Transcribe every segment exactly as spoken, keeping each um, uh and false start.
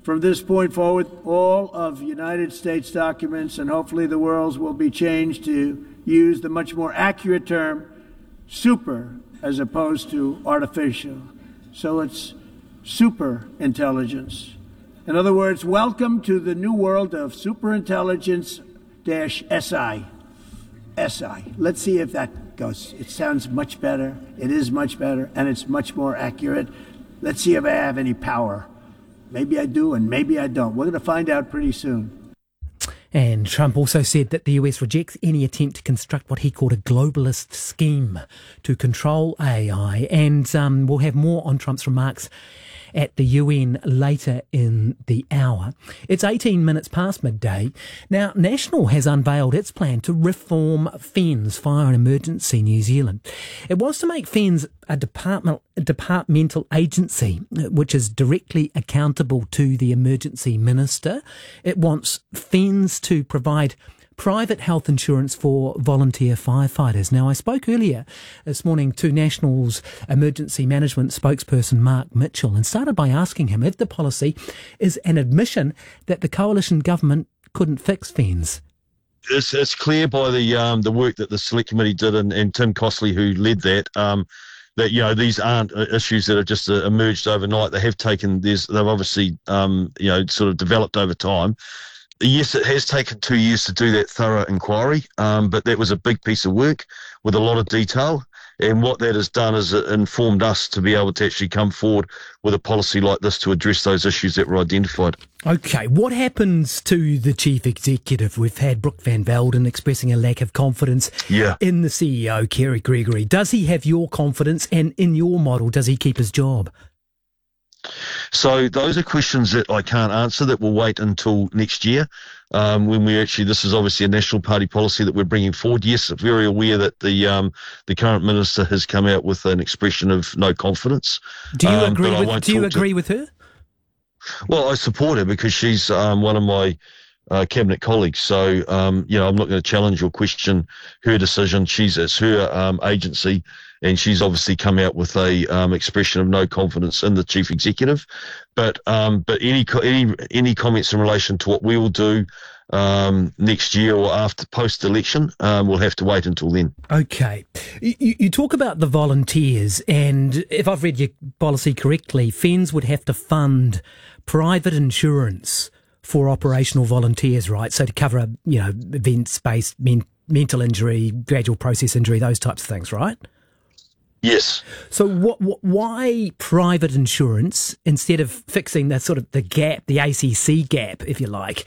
From this point forward, all of United States documents and hopefully the world's will be changed to use the much more accurate term super as opposed to artificial. So it's super intelligence. In other words, welcome to the new world of superintelligence dash S I. S I. Let's see if that goes. It sounds much better. It is much better, and it's much more accurate. Let's see if I have any power. Maybe I do, and maybe I don't. We're going to find out pretty soon. And Trump also said that the U S rejects any attempt to construct what he called a globalist scheme to control A I. And um, we'll have more on Trump's remarks at the U N later in the hour. It's eighteen minutes past midday. Now, National has unveiled its plan to reform FENZ, Fire and Emergency New Zealand. It wants to make FENZ a department, a departmental agency which is directly accountable to the emergency minister. It wants FENZ to provide private health insurance for volunteer firefighters. Now, I spoke earlier this morning to National's emergency management spokesperson Mark Mitchell and started by asking him if the policy is an admission that the coalition government couldn't fix FENZ. It's, it's clear by the um, the work that the select committee did and, and Tim Costley, who led that, um, that you know these aren't issues that have just uh, emerged overnight. They have taken there's they've obviously um, you know sort of developed over time. Yes, it has taken two years to do that thorough inquiry, um, but that was a big piece of work with a lot of detail. And what that has done is it informed us to be able to actually come forward with a policy like this to address those issues that were identified. OK, what happens to the chief executive? We've had Brooke Van Velden expressing a lack of confidence yeah. in the C E O, Kerry Gregory. Does he have your confidence? And in your model, does he keep his job? So those are questions that I can't answer, that will wait until next year um, when we actually, this is obviously a National Party policy that we're bringing forward. Yes, very aware that the um, the current minister has come out with an expression of no confidence. Do you um, agree, with, do you agree to, with her? Well, I support her because she's um, one of my uh, cabinet colleagues. So, um, you know, I'm not going to challenge or question her decision. She's, it's her um, agency. And she's obviously come out with a um, expression of no confidence in the chief executive, but um, but any any any comments in relation to what we will do um, next year or after post election, um, we'll have to wait until then. Okay, you, you talk about the volunteers, and if I've read your policy correctly, FENZ would have to fund private insurance for operational volunteers, right? So to cover a you know events-based men- mental injury, gradual process injury, those types of things, right? Yes. So what, what, why private insurance instead of fixing the sort of the gap, the A C C gap, if you like,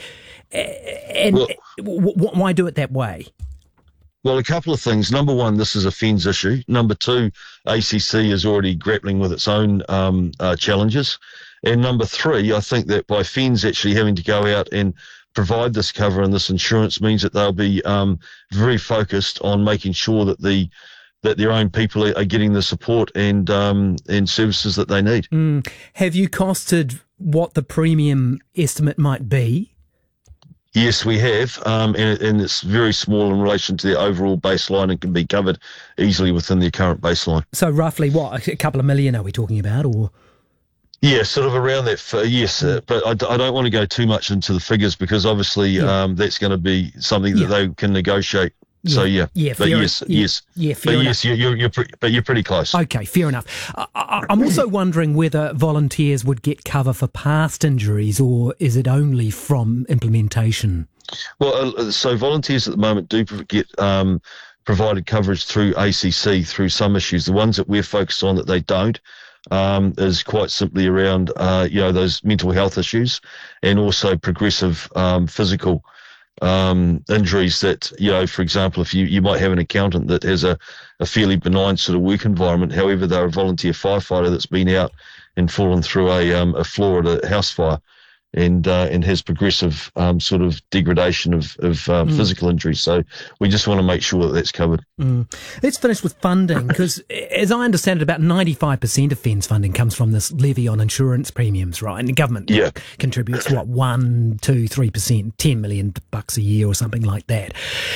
and well, w- w- why do it that way? Well, a couple of things. Number one, this is a FENZ issue. Number two, A C C is already grappling with its own um, uh, challenges. And number three, I think that by FENZ actually having to go out and provide this cover and this insurance means that they'll be um, very focused on making sure that the that their own people are getting the support and um, and services that they need. Mm. Have you costed what the premium estimate might be? Yes, we have, um, and, and it's very small in relation to the overall baseline and can be covered easily within the current baseline. So roughly what, a couple of million are we talking about, or...? Yeah, sort of around that, uh, yes, uh, but I, I don't want to go too much into the figures because obviously yeah. um, that's going to be something that yeah. they can negotiate. Yeah, so yeah, yeah, but yes, yeah, yes, yeah, fair but enough. yes, you're, you're, pre- but you're pretty close. Okay, fair enough. I, I, I'm also wondering whether volunteers would get cover for past injuries, or is it only from implementation? Well, uh, so volunteers at the moment do get um, provided coverage through A C C through some issues. The ones that we're focused on that they don't um, is quite simply around uh, you know those mental health issues and also progressive um, physical. Um, injuries that, you know, for example, if you, you might have an accountant that has a, a fairly benign sort of work environment, however, they're a volunteer firefighter that's been out and fallen through a, um, a floor at a house fire and uh, and has progressive um, sort of degradation of, of uh, mm. physical injury. So we just want to make sure that that's covered. Mm. Let's finish with funding, because as I understand it, about ninety-five percent of FENZ funding comes from this levy on insurance premiums, right? And the government yeah. contributes, what, one, two, three percent, ten million bucks a year or something like that.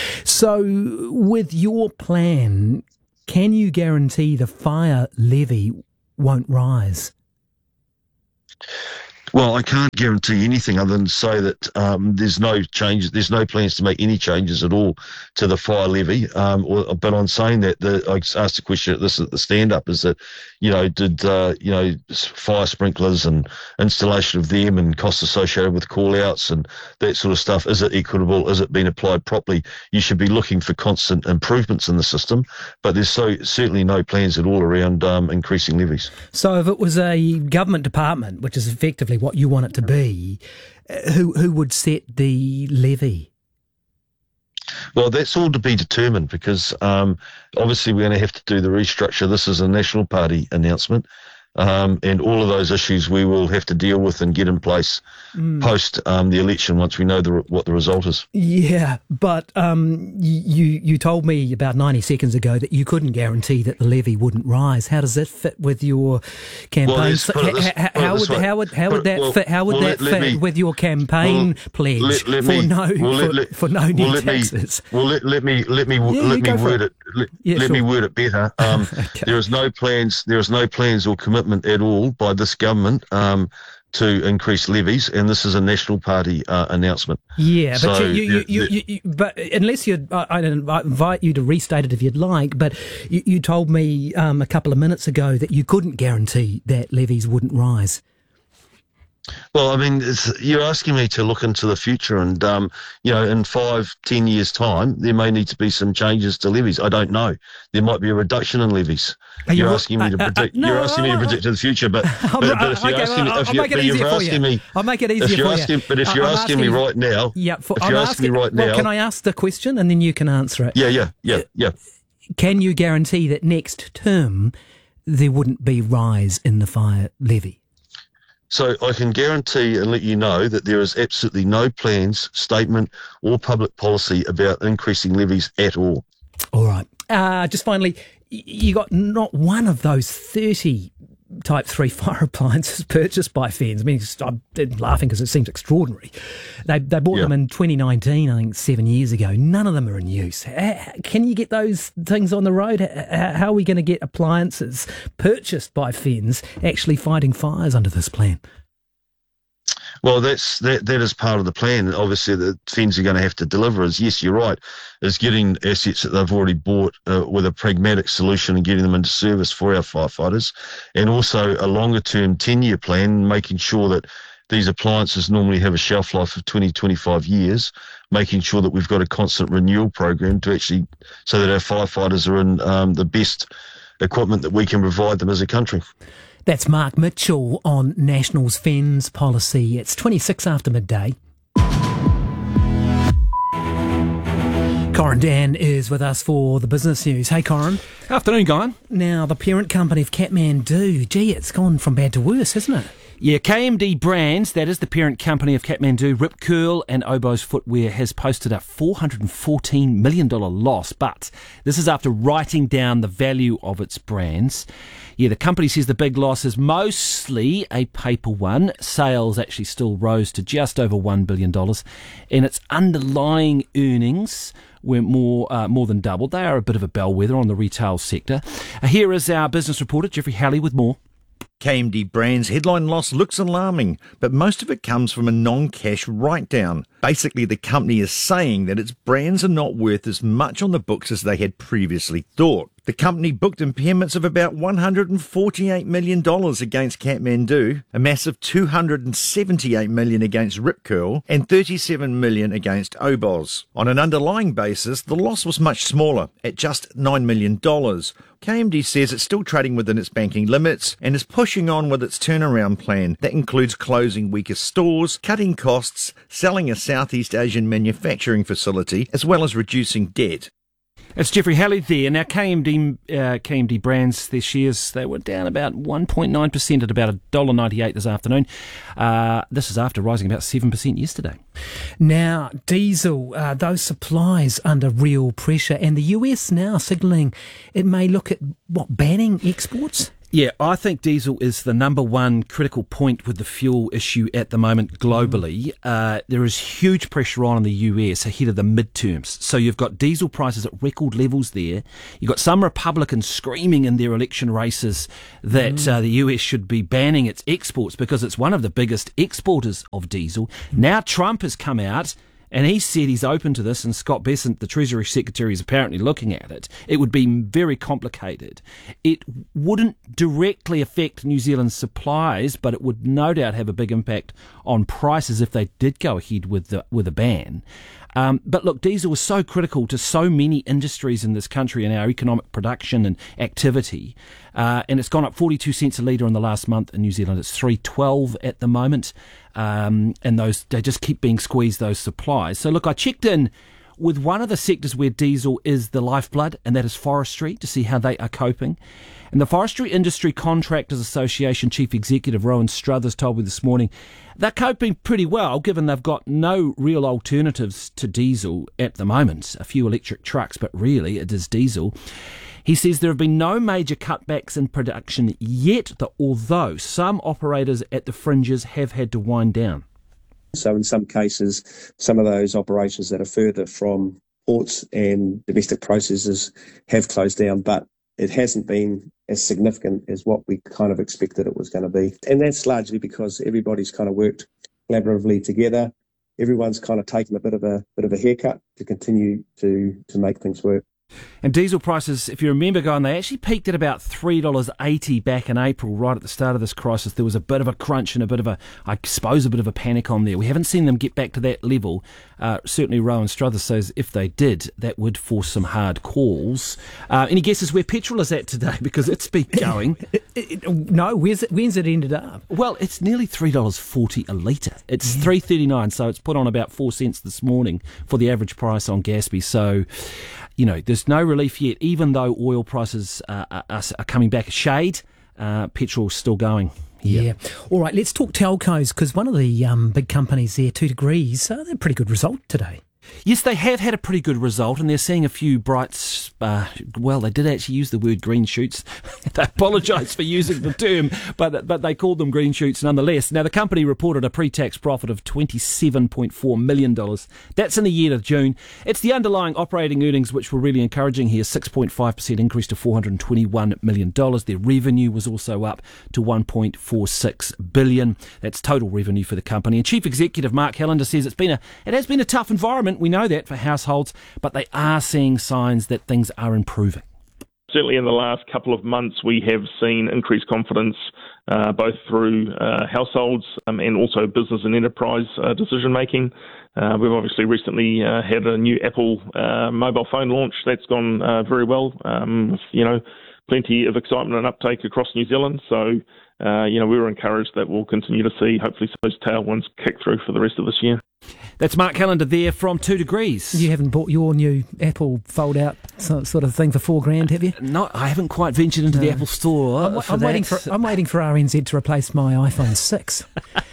So with your plan, can you guarantee the fire levy won't rise? Well, I can't guarantee anything other than say that um, there's no changes, there's no plans to make any changes at all to the fire levy. Um, or, but on saying that, the, I asked a question at this at the stand-up, is that, you know, did, uh, you know, fire sprinklers and installation of them and costs associated with call-outs and that sort of stuff, is it equitable? Is it being applied properly? You should be looking for constant improvements in the system, but there's so certainly no plans at all around um, increasing levies. So if it was a government department, which is effectively what you want it to be, who who would set the levy? Well, that's all to be determined because um, obviously we're going to have to do the restructure. This is a National Party announcement. Um, and all of those issues we will have to deal with and get in place mm. post um, the election once we know the, what the result is. Yeah, but um, you you told me about ninety seconds ago that you couldn't guarantee that the levy wouldn't rise. How does that fit with your campaign? Well, so, this, how, how, would, how would how would that well, fit? How would well, that let, fit let me, with your campaign well, pledge let, let for me, no well, for, let, for no new well, taxes? Me, well, let, let me let me yeah, let me word it. Let, yeah, let sure. me word it better. Um, okay. There is no plans. There is no plans or commitment at all by this government um, to increase levies, and this is a National Party uh, announcement. Yeah, but so, you, you, yeah, you, you, you, but unless you, I, I invite you to restate it if you'd like. But you, you told me um, a couple of minutes ago that you couldn't guarantee that levies wouldn't rise. Well, I mean, it's, you're asking me to look into the future, and um, you know, in five, ten years' time, there may need to be some changes to levies. I don't know. There might be a reduction in levies. Are you're you, asking me to uh, predict. Uh, uh, no, you're asking me to predict in the future, but, but, but if you're okay, asking, well, if I'll you're, make it but easier you're for asking you. me, I'll make it easier if you're for asking, you. But if you're I'm asking, asking me right now, yeah, for, if I'm you're asking, asking me right well, now, can I ask the question and then you can answer it? Yeah, yeah, yeah, yeah. Can you guarantee that next term there wouldn't be rise in the fire levy? So I can guarantee and let you know that there is absolutely no plans, statement or public policy about increasing levies at all. All right. Uh, just finally, you got not one of those thirty Type three fire appliances purchased by Fens. I mean, I'm laughing because it seems extraordinary. They they bought yeah. them in twenty nineteen, I think seven years ago. None of them are in use. Can you get those things on the road? How are we going to get appliances purchased by Fens actually fighting fires under this plan? Well, that's that. That is part of the plan. Obviously, the Fens are going to have to deliver. Is yes, you're right. Is getting assets that they've already bought uh, with a pragmatic solution and getting them into service for our firefighters, and also a longer-term ten-year plan, making sure that these appliances normally have a shelf life of twenty, twenty-five years, making sure that we've got a constant renewal program to actually so that our firefighters are in um, the best equipment that we can provide them as a country. That's Mark Mitchell on National's Fens policy. It's twenty-six after midday. Corin Dan is with us for the business news. Hey, Corin. Afternoon, Guy. Now, the parent company of Kathmandu, gee, it's gone from bad to worse, hasn't it? Yeah, K M D Brands, that is the parent company of Kathmandu, Rip Curl and Oboz Footwear, has posted a four hundred fourteen million dollars loss, but this is after writing down the value of its brands. Yeah, the company says the big loss is mostly a paper one. Sales actually still rose to just over one billion dollars, and its underlying earnings were more uh, more than doubled. They are a bit of a bellwether on the retail sector. Uh, here is our business reporter, Jeffrey Halley, with more. K M D Brands' headline loss looks alarming, but most of it comes from a non-cash write-down. Basically, the company is saying that its brands are not worth as much on the books as they had previously thought. The company booked impairments of about one hundred forty-eight million dollars against Kathmandu, a massive two hundred seventy-eight million dollars against Rip Curl, and thirty-seven million dollars against Oboz. On an underlying basis, the loss was much smaller, at just nine million dollars. K M D says it's still trading within its banking limits and is pushing on with its turnaround plan. That includes closing weaker stores, cutting costs, selling a Southeast Asian manufacturing facility, as well as reducing debt. It's Jeffrey Halley there. Now, K M D uh, K M D Brands, their shares, they were down about one point nine percent at about one dollar ninety-eight this afternoon. Uh, this is after rising about seven percent yesterday. Now, diesel, uh, those supplies under real pressure, and the U S now signalling it may look at, what, banning exports? Yeah, I think diesel is the number one critical point with the fuel issue at the moment globally. Uh, there is huge pressure on in the U S ahead of the midterms. So you've got diesel prices at record levels there. You've got some Republicans screaming in their election races that mm. uh, the U S should be banning its exports because it's one of the biggest exporters of diesel. Now Trump has come out and he said he's open to this, and Scott Bessent, the Treasury Secretary, is apparently looking at it. It would be very complicated. It wouldn't directly affect New Zealand's supplies, but it would no doubt have a big impact on prices if they did go ahead with the, with a ban. Um, but look, diesel is so critical to so many industries in this country and our economic production and activity. Uh, and it's gone up forty-two cents a litre in the last month in New Zealand. It's three twelve at the moment. Um, and those they just keep being squeezed, those supplies. So look, I checked in with one of the sectors where diesel is the lifeblood, and that is forestry, to see how they are coping. And the Forestry Industry Contractors Association Chief Executive Rowan Struthers told me this morning they're coping pretty well, given they've got no real alternatives to diesel at the moment. A few electric trucks, but really it is diesel. He says there have been no major cutbacks in production yet, although some operators at the fringes have had to wind down. So in some cases, some of those operations that are further from ports and domestic processors have closed down, but it hasn't been as significant as what we kind of expected it was going to be. And that's largely because everybody's kind of worked collaboratively together. Everyone's kind of taken a bit of a bit of a haircut to continue to, to make things work. And diesel prices, if you remember, going, they actually peaked at about three dollars eighty back in April, right at the start of this crisis. There was a bit of a crunch and a bit of a, I suppose, a bit of a panic on there. We haven't seen them get back to that level. Uh, certainly Rowan Struthers says if they did, that would force some hard calls. Uh, any guesses where petrol is at today? Because it's been going. No, where's it, when's it ended up? Well, it's nearly three dollars forty a litre. It's yeah. three dollars thirty-nine, so it's put on about four cents this morning for the average price on Gaspy. So, you know, there's no relief yet, even though oil prices uh, are, are coming back a shade. Uh, petrol's still going. Yeah. yeah. All right, let's talk telcos, because one of the um, big companies there, Two Degrees, uh, they're a pretty good result today. Yes, they have had a pretty good result, and they're seeing a few bright, uh, well, they did actually use the word green shoots. They apologise for using the term, but but they called them green shoots nonetheless. Now, the company reported a pre-tax profit of twenty-seven point four million dollars. That's in the year to June. It's the underlying operating earnings which were really encouraging here, six point five percent increase to four hundred twenty-one million dollars. Their revenue was also up to one point four six billion dollars. That's total revenue for the company. And Chief Executive Mark Helander says it's been a it has been a tough environment. We know that for households, but they are seeing signs that things are improving. Certainly in the last couple of months, we have seen increased confidence uh, both through uh, households um, and also business and enterprise uh, decision-making. Uh, we've obviously recently uh, had a new Apple uh, mobile phone launch that's gone uh, very well. Um, you know, plenty of excitement and uptake across New Zealand. So, uh, you know, we were encouraged that we'll continue to see, hopefully, those tailwinds kick through for the rest of this year. That's Mark Helander there from Two Degrees. You haven't bought your new Apple fold-out sort of thing for four grand, have you? No, I haven't quite ventured into no. the Apple Store. I'm, for I'm that. waiting for I'm waiting for R N Z to replace my iPhone six.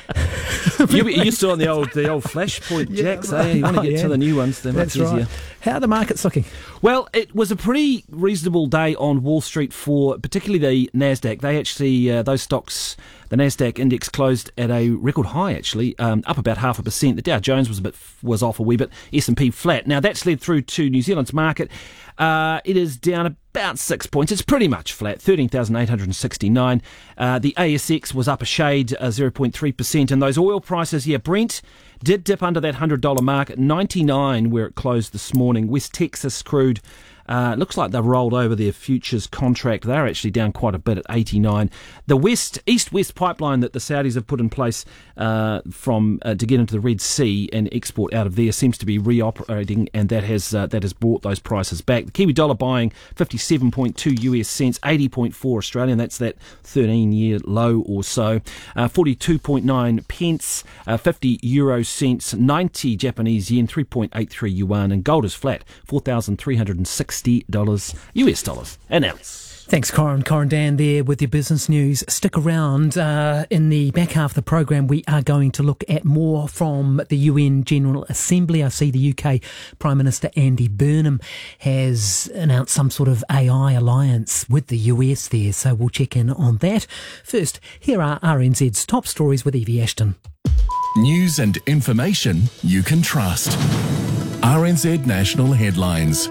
you, you're still on the old the old Flashpoint yeah, jacks, eh? You want to get yeah. to the new ones, they're much That's easier. Right. How are the markets looking? Well, it was a pretty reasonable day on Wall Street for particularly the NASDAQ. They actually, uh, those stocks, the NASDAQ index closed at a record high, actually, um, up about half a percent. The Dow Jones was a bit was off a wee bit, S and P flat. Now, that's led through to New Zealand's market. Uh, it is down about six points. It's pretty much flat, thirteen thousand eight hundred sixty-nine. Uh, the A S X was up a shade, uh, zero point three percent. And those oil prices, yeah, Brent did dip under that one hundred dollars mark at ninety-nine where it closed this morning. West Texas crude, uh, looks like they've rolled over their futures contract. They're actually down quite a bit at eighty-nine. The West East-West pipeline that the Saudis have put in place uh, from uh, to get into the Red Sea and export out of there seems to be reoperating, and that has uh, that has brought those prices back. The Kiwi dollar buying fifty-seven point two U S cents, eighty point four Australian. That's that thirteen-year low or so. Uh, forty-two point nine pence, uh, fifty euro cents, ninety Japanese yen, three point eight three yuan, and gold is flat, four thousand three hundred sixty dollars U S dollars an ounce. Thanks, Corin. Corin Dan there with your business news. Stick around. Uh, in the back half of the program, we are going to look at more from the U N General Assembly. I see the U K Prime Minister Andy Burnham has announced some sort of A I alliance with the U S there, so we'll check in on that. First, here are R N Z's top stories with Evie Ashton. News and information you can trust. R N Z National Headlines.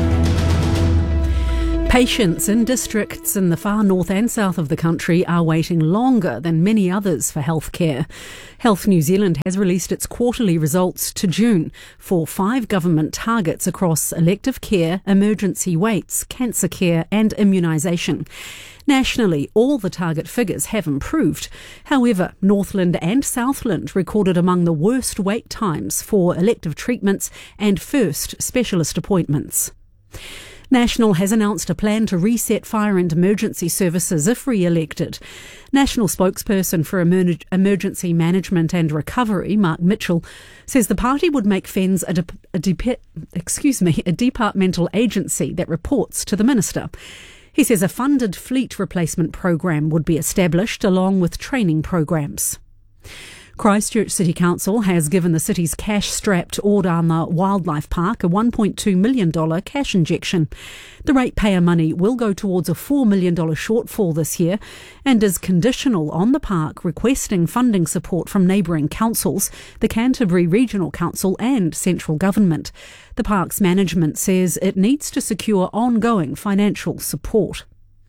Patients in districts in the far north and south of the country are waiting longer than many others for healthcare. Health New Zealand has released its quarterly results to June for five government targets across elective care, emergency waits, cancer care and immunisation. Nationally, all the target figures have improved. However, Northland and Southland recorded among the worst wait times for elective treatments and first specialist appointments. National has announced a plan to reset fire and emergency services if re-elected. National spokesperson for Emer- Emergency Management and Recovery, Mark Mitchell, says the party would make F E N Z a, de- a, de- excuse me, a departmental agency that reports to the minister. He says a funded fleet replacement program would be established along with training programs. Christchurch City Council has given the city's cash-strapped Ordana Wildlife Park a one point two million dollars cash injection. The ratepayer money will go towards a four million dollars shortfall this year and is conditional on the park requesting funding support from neighbouring councils, the Canterbury Regional Council and central government. The park's management says it needs to secure ongoing financial support.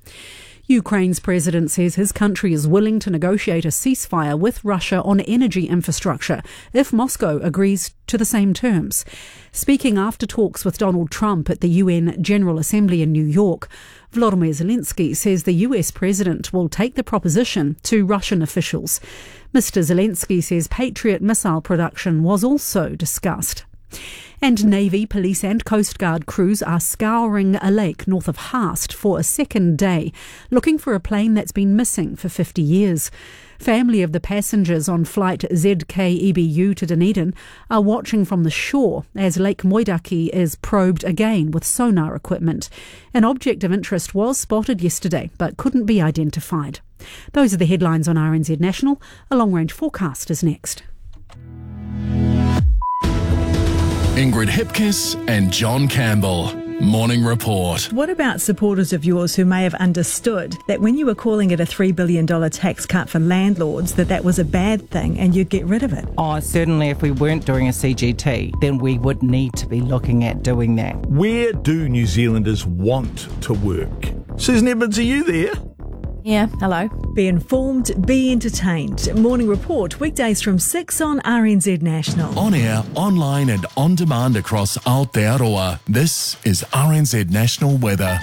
Ukraine's president says his country is willing to negotiate a ceasefire with Russia on energy infrastructure if Moscow agrees to the same terms. Speaking after talks with Donald Trump at the U N General Assembly in New York, Volodymyr Zelensky says the U S president will take the proposition to Russian officials. Mister Zelensky says Patriot missile production was also discussed. And Navy, Police and Coast Guard crews are scouring a lake north of Haast for a second day, looking for a plane that's been missing for fifty years. Family of the passengers on flight Z K E B U to Dunedin are watching from the shore as Lake Moidaki is probed again with sonar equipment. An object of interest was spotted yesterday but couldn't be identified. Those are the headlines on R N Z National. A long-range forecast is next. Ingrid Hipkiss and John Campbell. Morning Report. What about supporters of yours who may have understood that when you were calling it a three billion dollars tax cut for landlords, that that was a bad thing and you'd get rid of it? Oh, certainly if we weren't doing a C G T, then we would need to be looking at doing that. Where do New Zealanders want to work? Susan Evans, are you there? Yeah, hello. Be informed, be entertained. Morning Report, weekdays from six on R N Z National. On air, online and on demand across Aotearoa. This is R N Z National Weather.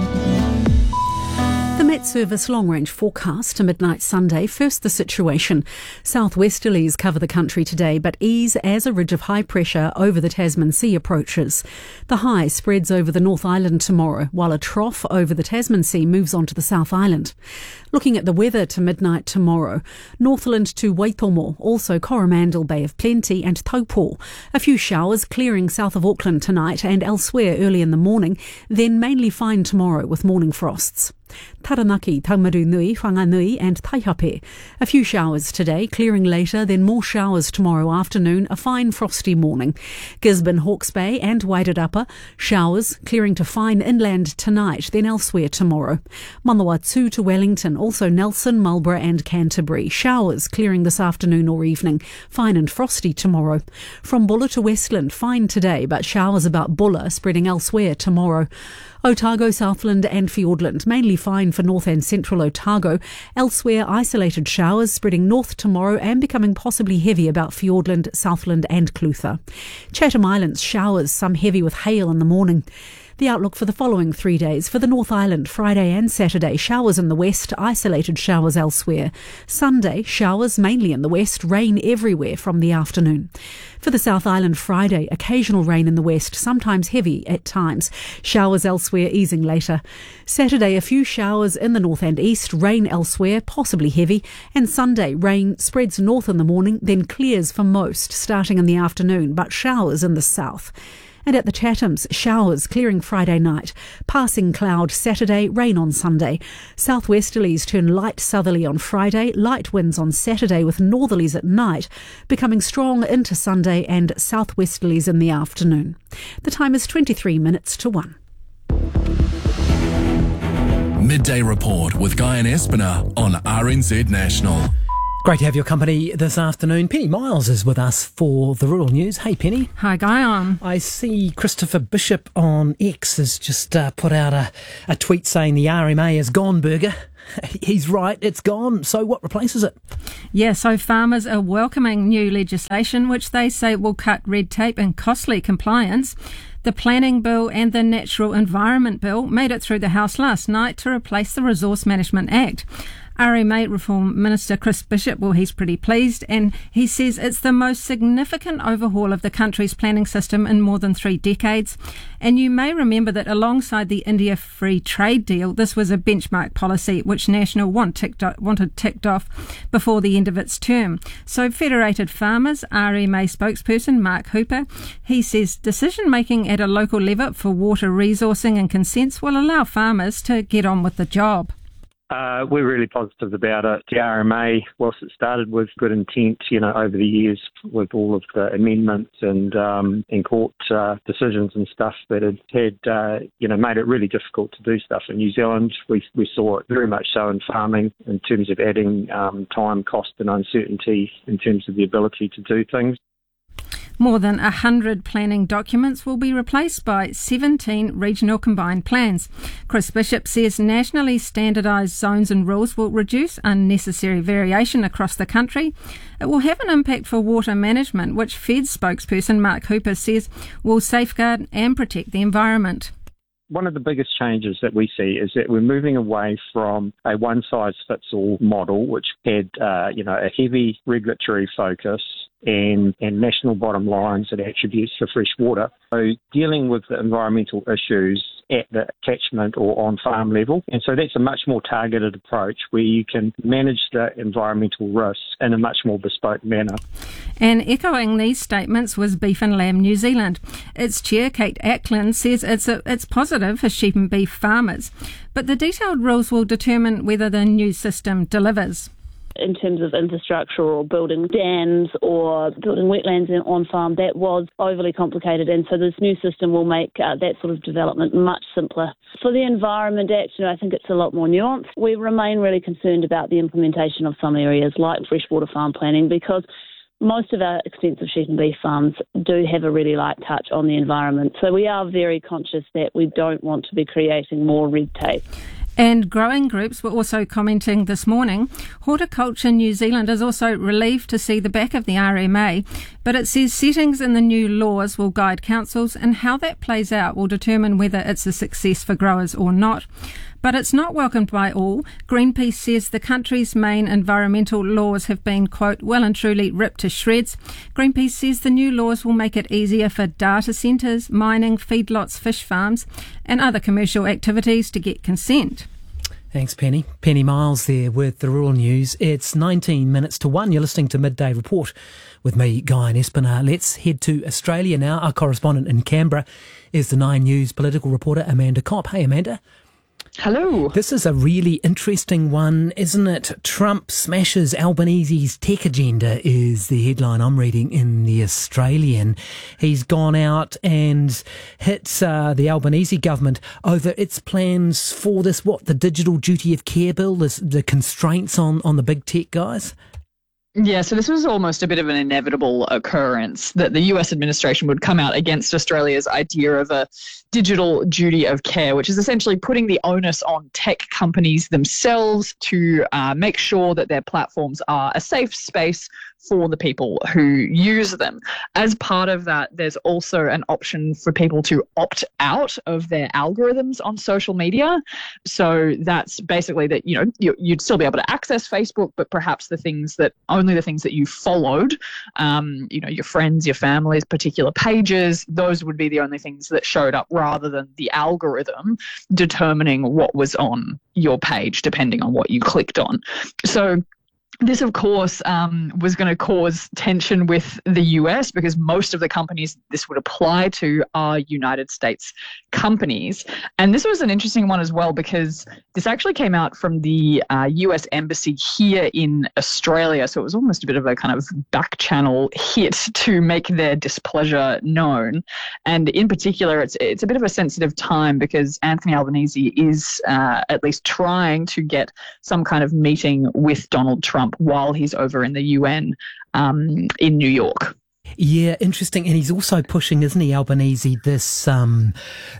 The Met Service long-range forecast to midnight Sunday. First, the situation. Southwesterlies cover the country today, but ease as a ridge of high pressure over the Tasman Sea approaches. The high spreads over the North Island tomorrow, while a trough over the Tasman Sea moves on to the South Island. Looking at the weather to midnight tomorrow, Northland to Waitomo, also Coromandel Bay of Plenty and Taupo. A few showers clearing south of Auckland tonight and elsewhere early in the morning, then mainly fine tomorrow with morning frosts. Taranaki, Taumarunui, Whanganui and Taihape. A few showers today, clearing later, then more showers tomorrow afternoon, a fine frosty morning. Gisborne, Hawke's Bay and Wairarapa, showers, clearing to fine inland tonight, then elsewhere tomorrow. Manawatu to Wellington, also Nelson, Marlborough and Canterbury. Showers clearing this afternoon or evening, fine and frosty tomorrow. From Bulla to Westland, fine today, but showers about Bulla spreading elsewhere tomorrow. Otago, Southland and Fiordland, mainly fine for north and central Otago. Elsewhere, isolated showers spreading north tomorrow and becoming possibly heavy about Fiordland, Southland and Clutha. Chatham Islands, showers, some heavy with hail in the morning. The outlook for the following three days. For the North Island, Friday and Saturday, showers in the west, isolated showers elsewhere. Sunday, showers mainly in the west, rain everywhere from the afternoon. For the South Island, Friday, occasional rain in the west, sometimes heavy at times. Showers elsewhere, easing later. Saturday, a few showers in the north and east, rain elsewhere, possibly heavy. And Sunday, rain spreads north in the morning, then clears for most, starting in the afternoon, but showers in the south. And at the Chathams, showers clearing Friday night. Passing cloud Saturday, rain on Sunday. Southwesterlies turn light southerly on Friday, light winds on Saturday with northerlies at night, becoming strong into Sunday and southwesterlies in the afternoon. The time is twenty-three minutes to one. Midday Report with Guy and Espiner on R N Z National. Great to have your company this afternoon. Penny Miles is with us for the Rural News. Hey, Penny. Hi, Guy. On. I see Christopher Bishop on X has just uh, put out a, a tweet saying the R M A is gone, Burger. He's right, it's gone. So what replaces it? Yeah, so farmers are welcoming new legislation which they say will cut red tape and costly compliance. The Planning Bill and the Natural Environment Bill made it through the House last night to replace the Resource Management Act. R M A Reform Minister Chris Bishop, well, he's pretty pleased, and he says it's the most significant overhaul of the country's planning system in more than three decades. And you may remember that alongside the India Free Trade Deal, this was a benchmark policy which National want ticked, wanted ticked off before the end of its term. So Federated Farmers, R M A spokesperson Mark Hooper, he says decision-making at a local level for water resourcing and consents will allow farmers to get on with the job. Uh, we're really positive about it. The R M A, whilst it started with good intent, you know, over the years with all of the amendments and um, and court uh, decisions and stuff that had, had uh, you know, made it really difficult to do stuff in New Zealand. We we saw it very much so in farming in terms of adding um, time, cost and uncertainty in terms of the ability to do things. More than one hundred planning documents will be replaced by seventeen regional combined plans. Chris Bishop says nationally standardised zones and rules will reduce unnecessary variation across the country. It will have an impact for water management, which Feds spokesperson Mark Hooper says will safeguard and protect the environment. One of the biggest changes that we see is that we're moving away from a one-size-fits-all model, which had, uh, you know, a heavy regulatory focus and, and national bottom lines and attributes for fresh water. So dealing with the environmental issues at the catchment or on farm level. And so that's a much more targeted approach where you can manage the environmental risks in a much more bespoke manner. And echoing these statements was Beef and Lamb New Zealand. Its chair, Kate Ackland, says it's a, it's positive for sheep and beef farmers, but the detailed rules will determine whether the new system delivers. In terms of infrastructure or building dams or building wetlands on farm, that was overly complicated, and so this new system will make uh, that sort of development much simpler. For the Environment Act, you know, I think it's a lot more nuanced. We remain really concerned about the implementation of some areas like freshwater farm planning, because most of our extensive sheep and beef farms do have a really light touch on the environment. So we are very conscious that we don't want to be creating more red tape. And growing groups were also commenting this morning. Horticulture New Zealand is also relieved to see the back of the R M A, but it says settings in the new laws will guide councils, and how that plays out will determine whether it's a success for growers or not. But it's not welcomed by all. Greenpeace says the country's main environmental laws have been, quote, well and truly ripped to shreds. Greenpeace says the new laws will make it easier for data centres, mining, feedlots, fish farms and other commercial activities to get consent. Thanks, Penny. Penny Miles there with the Rural News. It's nineteen minutes to one. You're listening to Midday Report with me, Guy and Espiner. Let's head to Australia now. Our correspondent in Canberra is the Nine News political reporter Amanda Kopp. Hey, Amanda. Hello. This is a really interesting one, isn't it? Trump smashes Albanese's tech agenda is the headline I'm reading in The Australian. He's gone out and hit uh, the Albanese government over its plans for this, what, the Digital Duty of Care bill, this, the constraints on, on the big tech guys? Yeah, so this was almost a bit of an inevitable occurrence that the U S administration would come out against Australia's idea of a digital duty of care, which is essentially putting the onus on tech companies themselves to uh, make sure that their platforms are a safe space for the people who use them. As part of that, there's also an option for people to opt out of their algorithms on social media. So that's basically that, you know, you, you'd still be able to access Facebook, but perhaps the things that, only the things that you followed, um, you know, your friends, your families, particular pages, those would be the only things that showed up rather than the algorithm determining what was on your page, depending on what you clicked on. So This, of course, um, was going to cause tension with the U S because most of the companies this would apply to are United States companies. And this was an interesting one as well because this actually came out from the uh, U S Embassy here in Australia. So it was almost a bit of a kind of back channel hit to make their displeasure known. And in particular, it's it's a bit of a sensitive time because Anthony Albanese is uh, at least trying to get some kind of meeting with Donald Trump while he's over in the U N um, in New York. Yeah, interesting. And he's also pushing, isn't he, Albanese, this um,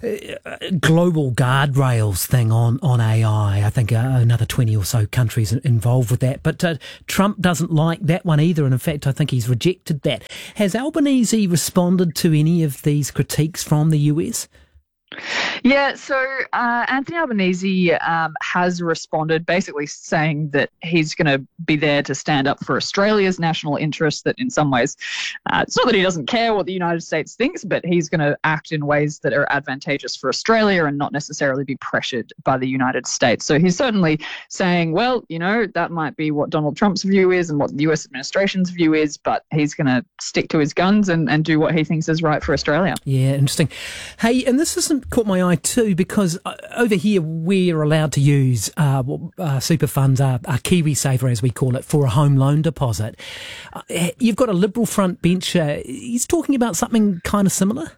global guardrails thing on, on A I. I think uh, another twenty or so countries involved with that. But uh, Trump doesn't like that one either. And in fact, I think he's rejected that. Has Albanese responded to any of these critiques from the U S? Yeah, so uh, Anthony Albanese um, has responded basically saying that he's going to be there to stand up for Australia's national interests, that in some ways, uh, it's not that he doesn't care what the United States thinks, but he's going to act in ways that are advantageous for Australia and not necessarily be pressured by the United States. So he's certainly saying, well, you know, that might be what Donald Trump's view is and what the U S administration's view is, but he's going to stick to his guns and, and do what he thinks is right for Australia. Yeah, interesting. Hey, and this isn't caught my eye too because over here we're allowed to use uh, uh, super funds, uh, our KiwiSaver as we call it, for a home loan deposit. Uh, you've got a Liberal front bencher. He's talking about something kind of similar.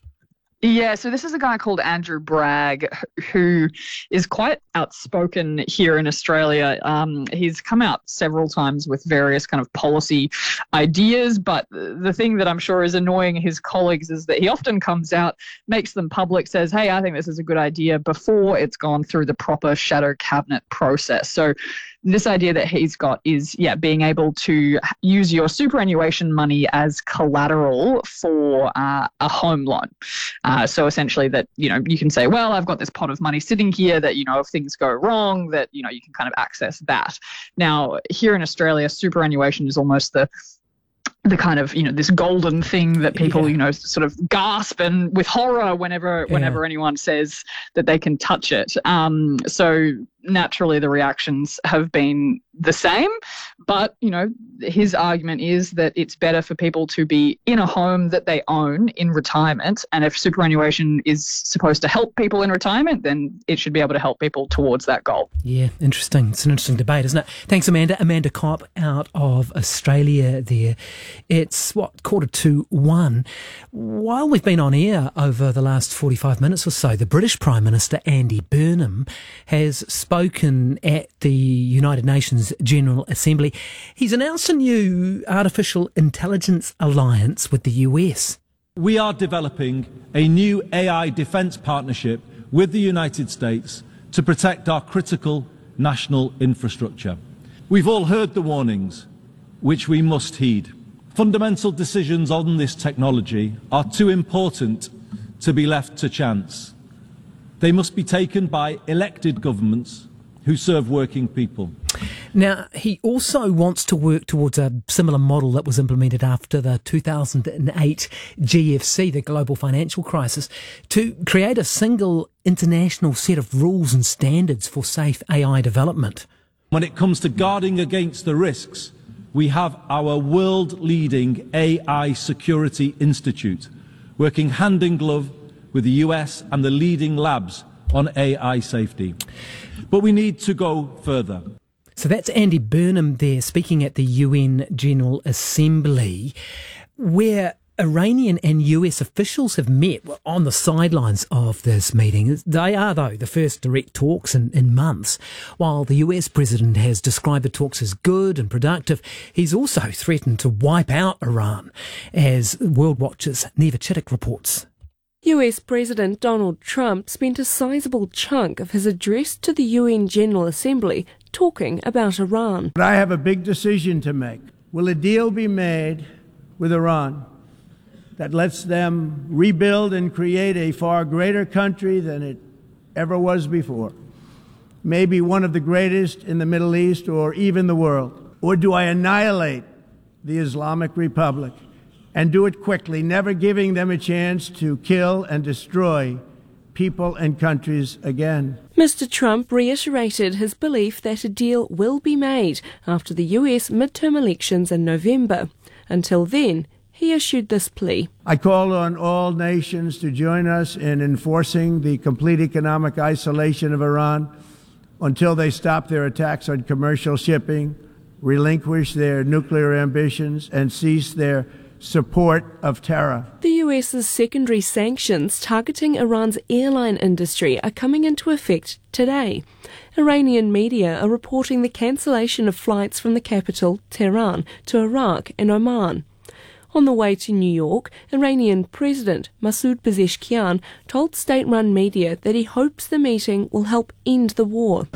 Yeah, so this is a guy called Andrew Bragg who is quite outspoken here in Australia. Um, he's come out several times with various kind of policy ideas, but the thing that I'm sure is annoying his colleagues is that he often comes out, makes them public, says, hey, I think this is a good idea before it's gone through the proper shadow cabinet process. So this idea that he's got is, yeah, being able to use your superannuation money as collateral for uh, a home loan. Uh, so essentially that, you know, you can say, well, I've got this pot of money sitting here that, you know, if things go wrong, that, you know, you can kind of access that. Now, here in Australia, superannuation is almost the the kind of, you know, this golden thing that people, yeah. you know, sort of gasp and with horror whenever yeah. whenever anyone says that they can touch it. Um, so naturally the reactions have been the same, but, you know, his argument is that it's better for people to be in a home that they own in retirement, and if superannuation is supposed to help people in retirement, then it should be able to help people towards that goal. Yeah, interesting. It's an interesting debate, isn't it? Thanks, Amanda. Amanda Kopp out of Australia there. It's, what, quarter to one. While we've been on air over the last forty-five minutes or so, the British Prime Minister, Andy Burnham, has spoken at the United Nations General Assembly. He's announced a new artificial intelligence alliance with the U S. We are developing a new A I defence partnership with the United States to protect our critical national infrastructure. We've all heard the warnings, which we must heed. Fundamental decisions on this technology are too important to be left to chance. They must be taken by elected governments who serve working people. Now, he also wants to work towards a similar model that was implemented after the two thousand eight G F C, the global financial crisis, to create a single international set of rules and standards for safe A I development. When it comes to guarding against the risks, we have our world-leading A I Security Institute, working hand in glove with the U S and the leading labs on A I safety. But we need to go further. So that's Andy Burnham there speaking at the U N General Assembly, where Iranian and U S officials have met on the sidelines of this meeting. They are, though, the first direct talks in, in months. While the U S president has described the talks as good and productive, he's also threatened to wipe out Iran, as World Watch's Neva Chittick reports. U S President Donald Trump spent a sizable chunk of his address to the U N General Assembly talking about Iran. But I have a big decision to make. Will a deal be made with Iran that lets them rebuild and create a far greater country than it ever was before? Maybe one of the greatest in the Middle East or even the world. Or do I annihilate the Islamic Republic and do it quickly, never giving them a chance to kill and destroy people and countries again? Mister Trump reiterated his belief that a deal will be made after the U S midterm elections in November. Until then, he issued this plea. I call on all nations to join us in enforcing the complete economic isolation of Iran until they stop their attacks on commercial shipping, relinquish their nuclear ambitions, and cease their support of terror. The U S's secondary sanctions targeting Iran's airline industry are coming into effect today. Iranian media are reporting the cancellation of flights from the capital, Tehran, to Iraq and Oman. On the way to New York, Iranian President Masoud Pezeshkian told state-run media that he hopes the meeting will help end the war.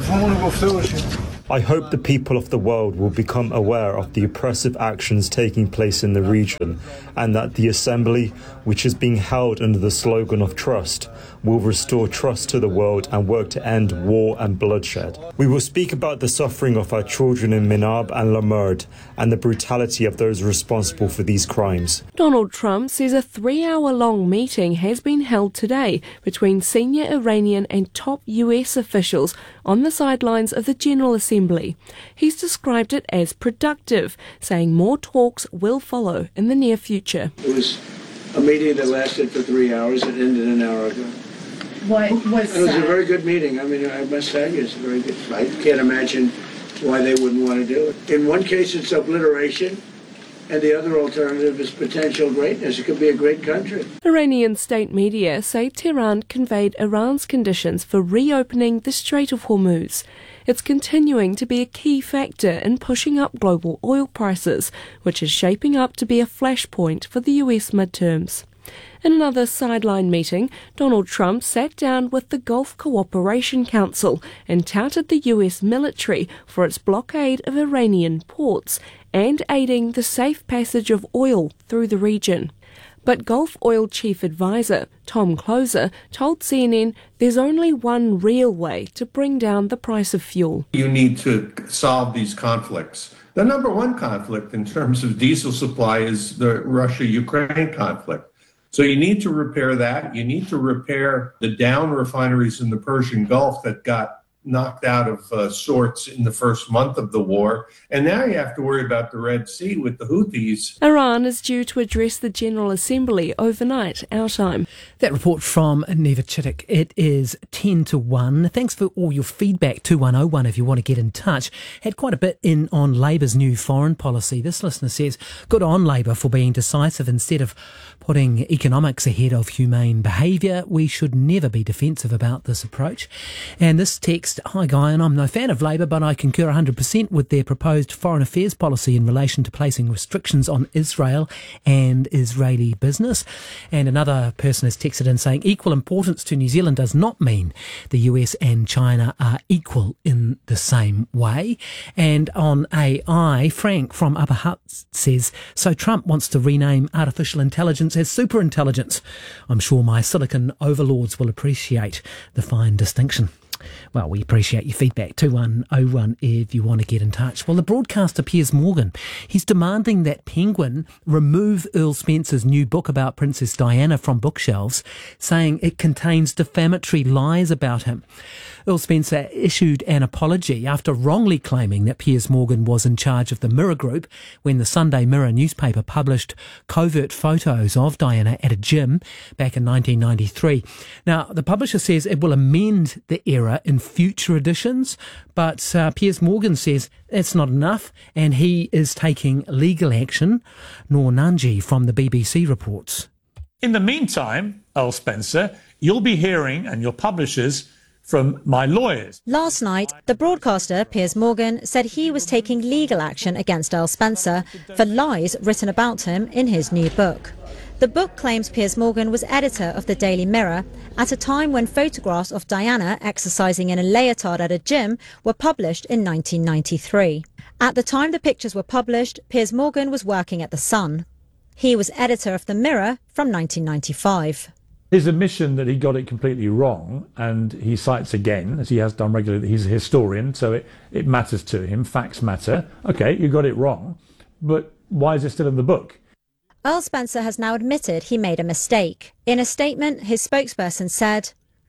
I hope the people of the world will become aware of the oppressive actions taking place in the region, and that the assembly, which is being held under the slogan of trust, will restore trust to the world and work to end war and bloodshed. We will speak about the suffering of our children in Minab and Lamerd and the brutality of those responsible for these crimes. Donald Trump says a three-hour-long meeting has been held today between senior Iranian and top U S officials on the sidelines of the General Assembly. He's described it as productive, saying more talks will follow in the near future. It was a meeting that lasted for three hours. It ended an hour ago. What was It was that? a very good meeting. I mean, I must say, it's a very good. I can't imagine why they wouldn't want to do it. In one case, it's obliteration, and the other alternative is potential greatness. It could be a great country. Iranian state media say Tehran conveyed Iran's conditions for reopening the Strait of Hormuz. It's continuing to be a key factor in pushing up global oil prices, which is shaping up to be a flashpoint for the U S midterms. In another sideline meeting, Donald Trump sat down with the Gulf Cooperation Council and touted the U S military for its blockade of Iranian ports and aiding the safe passage of oil through the region. But Gulf Oil Chief Advisor Tom Closer told C N N there's only one real way to bring down the price of fuel. You need to solve these conflicts. The number one conflict in terms of diesel supply is the Russia-Ukraine conflict. So you need to repair that. You need to repair the down refineries in the Persian Gulf that got knocked out of uh, sorts in the first month of the war. And now you have to worry about the Red Sea with the Houthis. Iran is due to address the General Assembly overnight, our time. That report from Neva Chittick. It is ten to one. Thanks for all your feedback. two one oh one if you want to get in touch. Had quite a bit in on Labour's new foreign policy. This listener says, good on Labour for being decisive instead of putting economics ahead of humane behaviour. We should never be defensive about this approach. And this text, hi Guy, and I'm no fan of Labour, but I concur one hundred percent with their proposed foreign affairs policy in relation to placing restrictions on Israel and Israeli business. And another person has texted in saying equal importance to New Zealand does not mean the U S and China are equal in the same way. And on A I, Frank from Upper Hutt says, so Trump wants to rename artificial intelligence as superintelligence. I'm sure my silicon overlords will appreciate the fine distinction. Well, we appreciate your feedback. two one oh one if you want to get in touch. Well, the broadcaster Piers Morgan, he's demanding that Penguin remove Earl Spencer's new book about Princess Diana from bookshelves, saying it contains defamatory lies about him. Earl Spencer issued an apology after wrongly claiming that Piers Morgan was in charge of the Mirror Group when the Sunday Mirror newspaper published covert photos of Diana at a gym back in nineteen ninety-three. Now, the publisher says it will amend the error in future editions, but uh, Piers Morgan says it's not enough and he is taking legal action. Noor Nanji from the B B C reports. In the meantime, Earl Spencer, you'll be hearing, and your publishers, from my lawyers. Last night, the broadcaster, Piers Morgan, said he was taking legal action against Earl Spencer for lies written about him in his new book. The book claims Piers Morgan was editor of the Daily Mirror at a time when photographs of Diana exercising in a leotard at a gym were published in nineteen ninety-three. At the time the pictures were published, Piers Morgan was working at The Sun. He was editor of The Mirror from nineteen ninety-five. His admission that he got it completely wrong, and he cites again, as he has done regularly, he's a historian, so it, it matters to him, facts matter. Okay, you got it wrong, but why is it still in the book? Earl Spencer has now admitted he made a mistake. In a statement, his spokesperson said,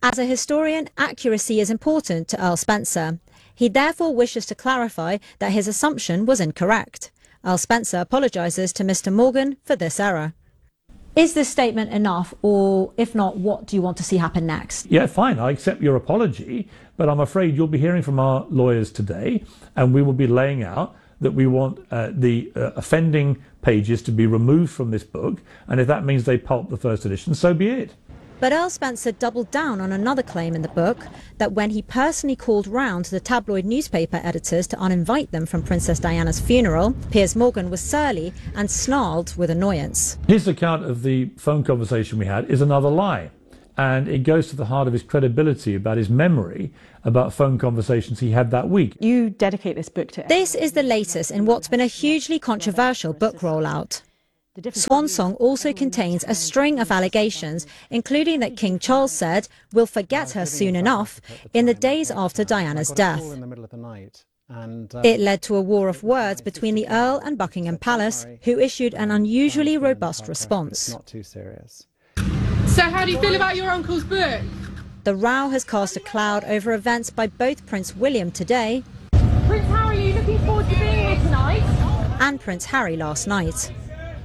As a historian, accuracy is important to Earl Spencer. He therefore wishes to clarify that his assumption was incorrect. Earl Spencer apologises to Mister Morgan for this error. Is this statement enough, or if not, what do you want to see happen next? Yeah, fine, I accept your apology, but I'm afraid you'll be hearing from our lawyers today, and we will be laying out that we want uh, the uh, offending pages to be removed from this book, and if that means they pulp the first edition, so be it. But Earl Spencer doubled down on another claim in the book, that when he personally called round to the tabloid newspaper editors to uninvite them from Princess Diana's funeral, Piers Morgan was surly and snarled with annoyance. His account of the phone conversation we had is another lie, and it goes to the heart of his credibility about his memory about phone conversations he had that week. You dedicate this book to... This is the latest in what's been a hugely controversial book rollout. Swan Song also contains a string of allegations, including that King Charles said, "We'll forget her soon enough," in the days after Diana's death. It led to a war of words between the Earl and Buckingham Palace, who issued an unusually robust response. Not too serious. So how do you feel about your uncle's book? The row has cast a cloud over events by both Prince William today Prince Harry, are you looking forward to being here tonight? and Prince Harry last night.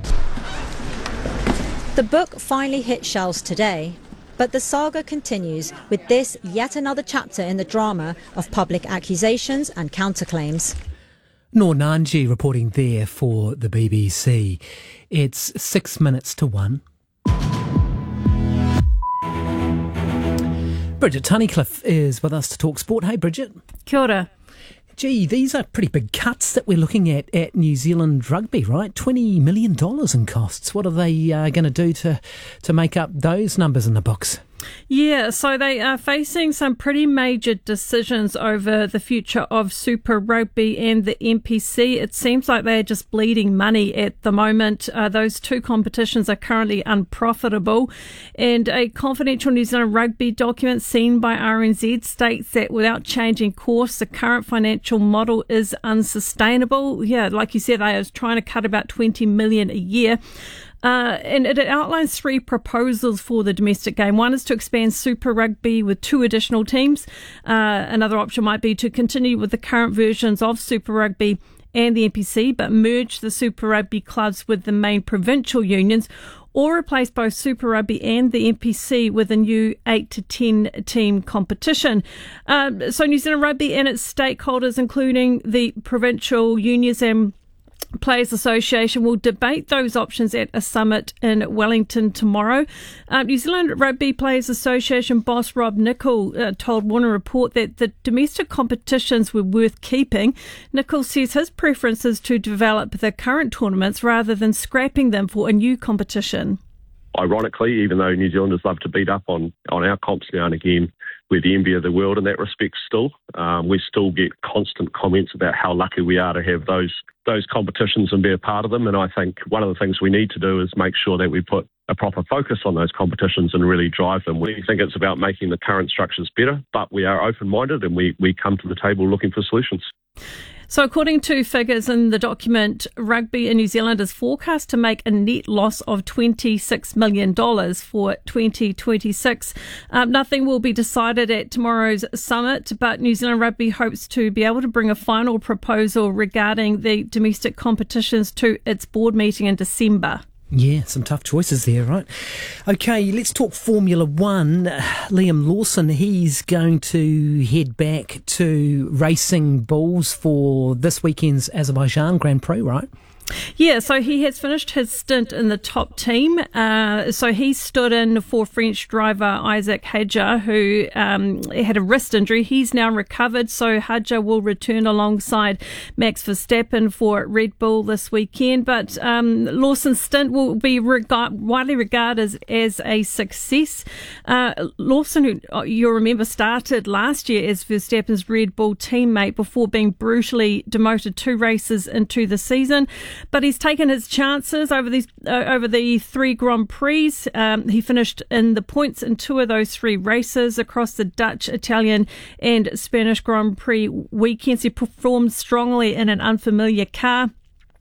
The book finally hit shelves today, but the saga continues with this yet another chapter in the drama of public accusations and counterclaims. Noor Nanji reporting there for the B B C. It's six minutes to one. Bridget Tunnicliffe is with us to talk sport. Hey, Bridget. Kia ora. Gee, these are pretty big cuts that we're looking at at New Zealand Rugby, right? twenty million dollars in costs. What are they uh, going to do to to make up those numbers in the books? Yeah, so they are facing some pretty major decisions over the future of Super Rugby and the N P C. It seems like they're just bleeding money at the moment. Uh, those two competitions are currently unprofitable, and a confidential New Zealand Rugby document seen by R N Z states that without changing course, the current financial model is unsustainable. Yeah, like you said, they are trying to cut about twenty million dollars a year. Uh, and it outlines three proposals for the domestic game. One is to expand Super Rugby with two additional teams. Uh, another option might be to continue with the current versions of Super Rugby and the N P C, but merge the Super Rugby clubs with the main provincial unions, or replace both Super Rugby and the N P C with a new eight to ten team competition. Um, so New Zealand Rugby and its stakeholders, including the provincial unions and Players Association, will debate those options at a summit in Wellington tomorrow. Uh, New Zealand Rugby Players Association boss Rob Nichol uh, told Warner Report that the domestic competitions were worth keeping. Nichol says his preference is to develop the current tournaments rather than scrapping them for a new competition. Ironically, even though New Zealanders love to beat up on, on our comps now and again, we're the envy of the world in that respect still. Um, we still get constant comments about how lucky we are to have those those competitions and be a part of them. And I think one of the things we need to do is make sure that we put a proper focus on those competitions and really drive them. We think it's about making the current structures better, but we are open-minded and we, we come to the table looking for solutions. So according to figures in the document, rugby in New Zealand is forecast to make a net loss of twenty-six million dollars for twenty twenty-six. Um, nothing will be decided at tomorrow's summit, but New Zealand Rugby hopes to be able to bring a final proposal regarding the domestic competitions to its board meeting in December. Yeah, some tough choices there, right? Okay, let's talk Formula One. Liam Lawson, he's going to head back to racing bulls for this weekend's Azerbaijan Grand Prix, right? Yeah, so he has finished his stint in the top team. Uh, so he stood in for French driver Isaac Hadjar, who um, had a wrist injury. He's now recovered, so Hadjar will return alongside Max Verstappen for Red Bull this weekend. But um, Lawson's stint will be regard- widely regarded as, as a success. Uh, Lawson, who you'll remember, started last year as Verstappen's Red Bull teammate before being brutally demoted two races into the season. But he's taken his chances over these uh, over the three Grand Prix. Um, he finished in the points in two of those three races across the Dutch, Italian and Spanish Grand Prix weekends. He performed strongly in an unfamiliar car.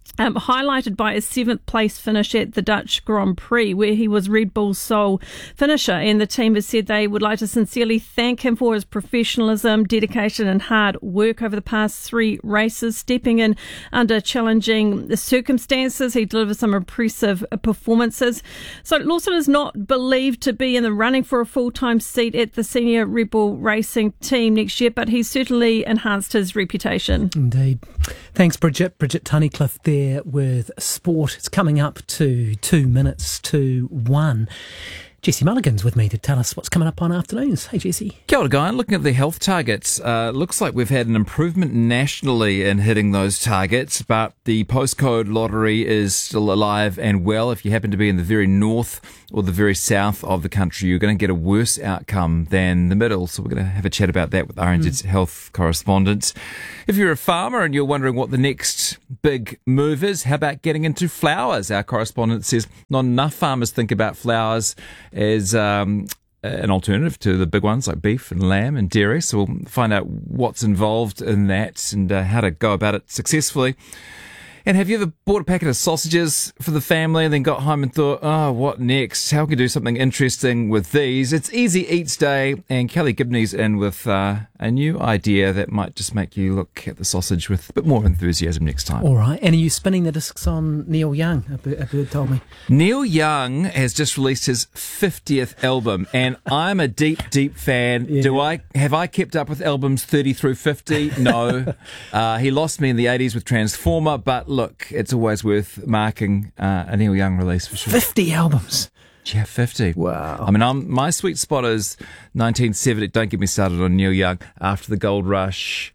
Um, highlighted by a seventh place finish at the Dutch Grand Prix, where he was Red Bull's sole finisher. And the team has said they would like to sincerely thank him for his professionalism, dedication and hard work over the past three races, stepping in under challenging circumstances. He delivered some impressive performances. So Lawson is not believed to be in the running for a full-time seat at the senior Red Bull racing team next year, but he's certainly enhanced his reputation. Indeed. Thanks, Bridget. Bridget Tunnicliffe there with sport. It's coming up to two minutes to one. Jesse Mulligan's with me to tell us what's coming up on afternoons. Hey, Jesse. Kia ora, Guy. Looking at the health targets, uh, looks like we've had an improvement nationally in hitting those targets, but the postcode lottery is still alive and well. If you happen to be in the very north or the very south of the country, you're going to get a worse outcome than the middle. So we're going to have a chat about that with R N Z's mm. health correspondent. If you're a farmer and you're wondering what the next big move is, how about getting into flowers? Our correspondent says not enough farmers think about flowers as um, an alternative to the big ones like beef and lamb and dairy. So we'll find out what's involved in that and uh, how to go about it successfully. And have you ever bought a packet of sausages for the family and then got home and thought, oh, what next? How can we do something interesting with these? It's Easy Eats Day, and Kelly Gibney's in with uh, a new idea that might just make you look at the sausage with a bit more enthusiasm next time. All right. And are you spinning the discs on Neil Young? A bird, a bird told me. Neil Young has just released his fiftieth album, and I'm a deep, deep fan. Yeah. Do I have I kept up with albums thirty through fifty? No. uh, he lost me in the eighties with Transformer, but look, it's always worth marking uh, a Neil Young release for sure. fifty albums. Yeah, fifty. Wow. I mean, I'm, my sweet spot is nineteen seventy. Don't get me started on Neil Young. After the Gold Rush,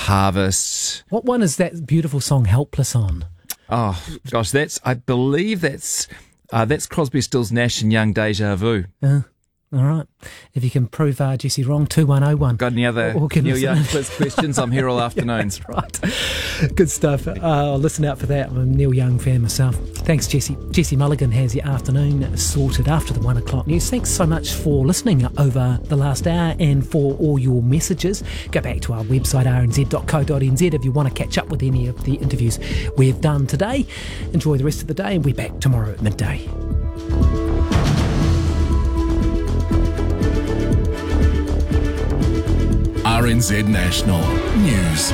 Harvest. What one is that beautiful song Helpless on? Oh, gosh, that's, I believe that's, uh, that's Crosby, Stills, Nash and Young, Deja Vu. Uh. All right. If you can prove uh, Jesse wrong, two one oh one. Got any other Neil Young quiz questions? I'm here all afternoon. Yeah, that's right. Good stuff. Uh, I'll listen out for that. I'm a Neil Young fan myself. Thanks, Jesse. Jesse Mulligan has your afternoon sorted after the one o'clock news. Thanks so much for listening over the last hour and for all your messages. Go back to our website, r n z dot co dot n z, if you want to catch up with any of the interviews we've done today. Enjoy the rest of the day, and we're back tomorrow at midday. R N Z National News.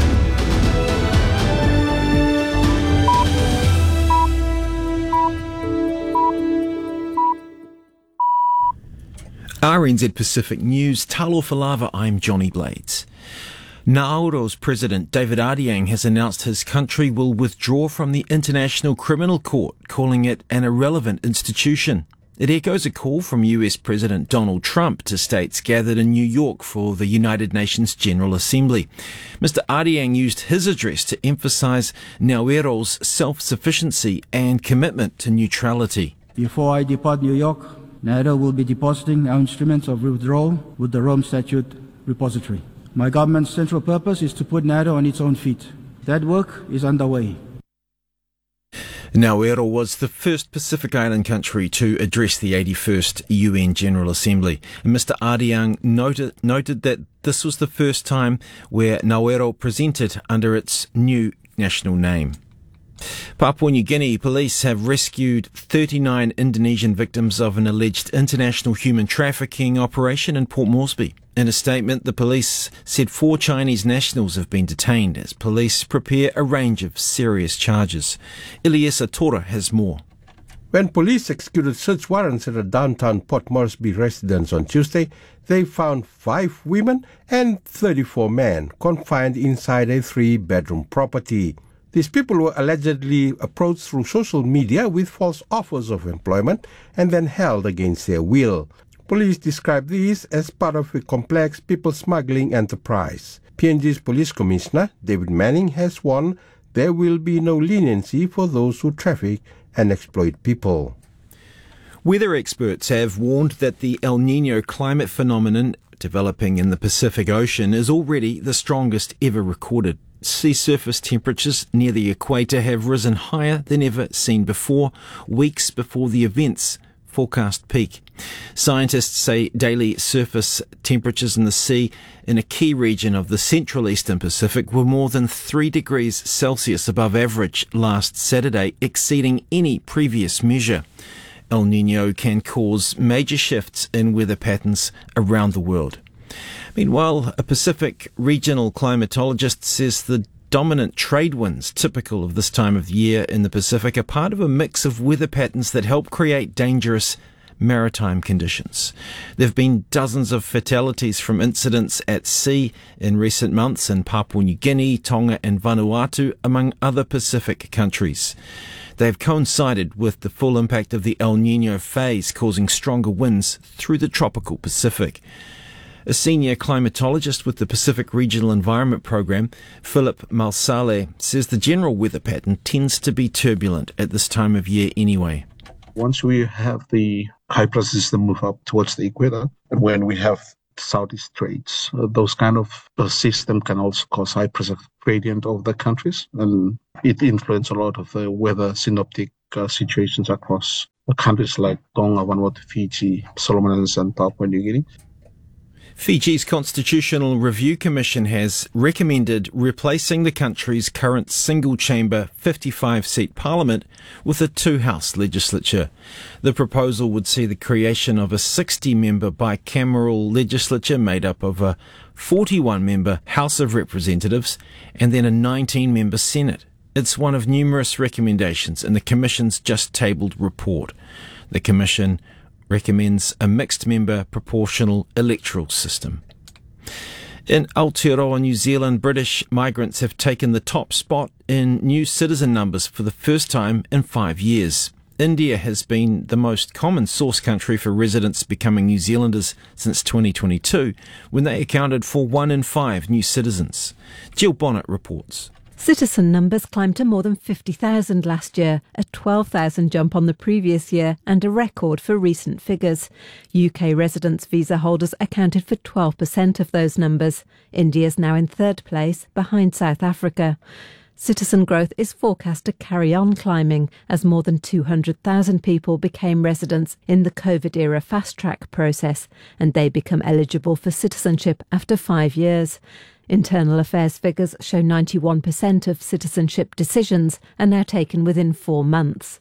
R N Z Pacific News, Talo Falava, I'm Johnny Blades. Nauro's President David Ardiang has announced his country will withdraw from the International Criminal Court, calling it an irrelevant institution. It echoes a call from U S President Donald Trump to states gathered in New York for the United Nations General Assembly. Mister Ardiang used his address to emphasize Nauero's self-sufficiency and commitment to neutrality. Before I depart New York, Nauro will be depositing our instruments of withdrawal with the Rome Statute repository. My government's central purpose is to put Nauro on its own feet. That work is underway. Nauero was the first Pacific Island country to address the eighty-first U N General Assembly. And Mister Ardiang noted, noted that this was the first time where Nauero presented under its new national name. Papua New Guinea police have rescued thirty-nine Indonesian victims of an alleged international human trafficking operation in Port Moresby. In a statement, the police said four Chinese nationals have been detained as police prepare a range of serious charges. Elias Tora has more. When police executed search warrants at a downtown Port Moresby residence on Tuesday, they found five women and thirty-four men confined inside a three-bedroom property. These people were allegedly approached through social media with false offers of employment and then held against their will. Police describe these as part of a complex people smuggling enterprise. P N G's Police Commissioner, David Manning, has warned there will be no leniency for those who traffic and exploit people. Weather experts have warned that the El Niño climate phenomenon developing in the Pacific Ocean is already the strongest ever recorded. Sea surface temperatures near the equator have risen higher than ever seen before, weeks before the events forecast peak. Scientists say daily surface temperatures in the sea in a key region of the central eastern Pacific were more than three degrees Celsius above average last Saturday, exceeding any previous measure. El Niño can cause major shifts in weather patterns around the world. Meanwhile, a Pacific regional climatologist says the dominant trade winds typical of this time of year in the Pacific are part of a mix of weather patterns that help create dangerous maritime conditions. There have been dozens of fatalities from incidents at sea in recent months in Papua New Guinea, Tonga and Vanuatu, among other Pacific countries. They have coincided with the full impact of the El Niño phase, causing stronger winds through the tropical Pacific. A senior climatologist with the Pacific Regional Environment Program, Philip Malsale, says the general weather pattern tends to be turbulent at this time of year anyway. Once we have the high pressure system move up towards the equator, and when we have southeast trades, uh, those kind of uh, system can also cause high pressure gradient of the countries, and it influences a lot of the weather synoptic uh, situations across uh, countries like Tonga, Vanuatu, Fiji, Solomon Islands, and Papua New Guinea. Fiji's Constitutional Review Commission has recommended replacing the country's current single-chamber fifty-five seat parliament with a two-house legislature. The proposal would see the creation of a sixty member bicameral legislature made up of a forty-one member House of Representatives and then a nineteen member Senate. It's one of numerous recommendations in the Commission's just-tabled report. The Commission recommends a mixed-member proportional electoral system. In Aotearoa, New Zealand, British migrants have taken the top spot in new citizen numbers for the first time in five years. India has been the most common source country for residents becoming New Zealanders since twenty twenty-two, when they accounted for one in five new citizens. Jill Bonnet reports. Citizen numbers climbed to more than fifty thousand last year, a twelve thousand jump on the previous year and a record for recent figures. U K residence visa holders accounted for twelve percent of those numbers. India is now in third place, behind South Africa. Citizen growth is forecast to carry on climbing as more than two hundred thousand people became residents in the COVID-era fast-track process, and they become eligible for citizenship after five years. Internal Affairs figures show ninety-one percent of citizenship decisions are now taken within four months.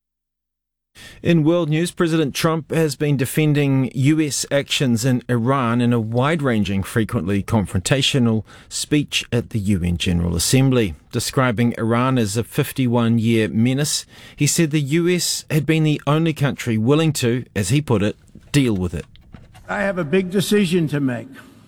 In world news, President Trump has been defending U S actions in Iran in a wide-ranging, frequently confrontational speech at the U N General Assembly. Describing Iran as a fifty-one-year menace, he said the U S had been the only country willing to, as he put it, deal with it. I have a big decision to make.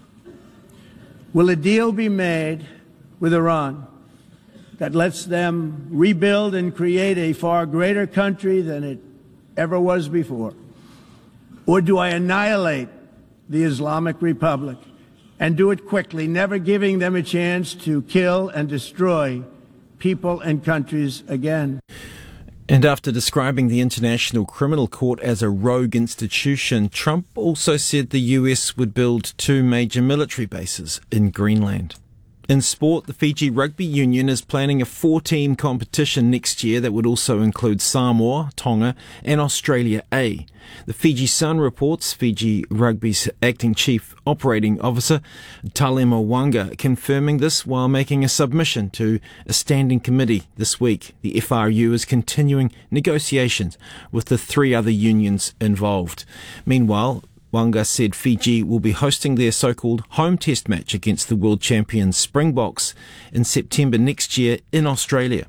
Will a deal be made with Iran that lets them rebuild and create a far greater country than it ever was before? Or do I annihilate the Islamic Republic and do it quickly, never giving them a chance to kill and destroy people and countries again? And after describing the International Criminal Court as a rogue institution, Trump also said the U S would build two major military bases in Greenland. In sport, the Fiji Rugby Union is planning a four-team competition next year that would also include Samoa, Tonga and Australia A. The Fiji Sun reports Fiji Rugby's acting chief operating officer, Talema Wanga, confirming this while making a submission to a standing committee this week. The F R U is continuing negotiations with the three other unions involved. Meanwhile, Wanga said Fiji will be hosting their so-called home test match against the world champions Springboks in September next year in Australia.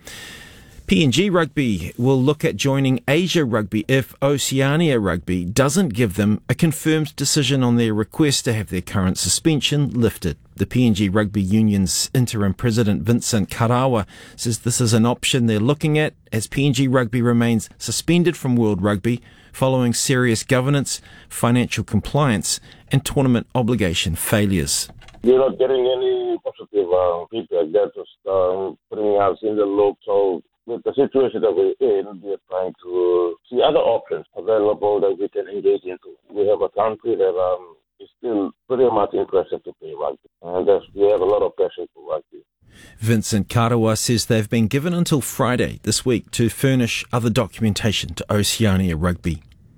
P N G Rugby will look at joining Asia Rugby if Oceania Rugby doesn't give them a confirmed decision on their request to have their current suspension lifted. The P N G Rugby Union's interim president Vincent Karawa says this is an option they're looking at as P N G Rugby remains suspended from World Rugby following serious governance, financial compliance and tournament obligation failures. We're not getting any positive uh, feedback. They're just um, putting us in the loop. So with the situation that we're in, we're trying to see other options available that we can engage into. We have a country that um, is still pretty much interested to play rugby. And we have a lot of passion for rugby. Vincent Karawa says they've been given until Friday this week to furnish other documentation to Oceania Rugby.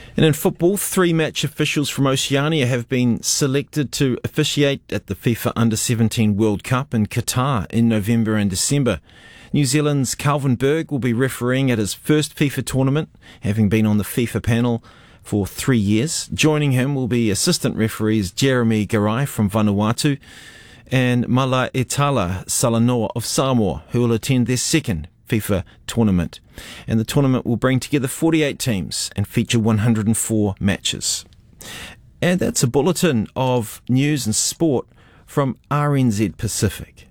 And in football, three match officials from Oceania have been selected to officiate at the FIFA Under seventeen World Cup in Qatar in November and December. New Zealand's Calvin Berg will be refereeing at his first FIFA tournament, having been on the FIFA panel for three years. Joining him will be assistant referees Jeremy Garai from Vanuatu and Malaetala Salanoa of Samoa, who will attend their second FIFA tournament. And the tournament will bring together forty-eight teams and feature one hundred four matches. And that's a bulletin of news and sport from R N Z Pacific.